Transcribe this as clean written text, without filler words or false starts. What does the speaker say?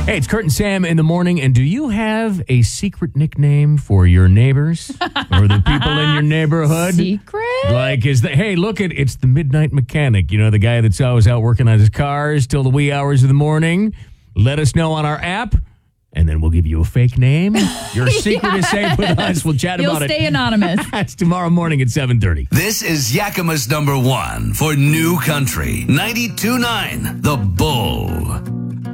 Hey, it's Kurt and Sam in the morning, and do you have a secret nickname for your neighbors or the people in your neighborhood? Secret? Like, hey, look, it's the midnight mechanic, the guy that's always out working on his cars till the wee hours of the morning. Let us know on our app, and then we'll give you a fake name. Your secret is safe with us. We'll chat about it. You'll stay anonymous. That's tomorroh morning at 7:30. This is Yakima's number one for New Country 92.9 The Bull.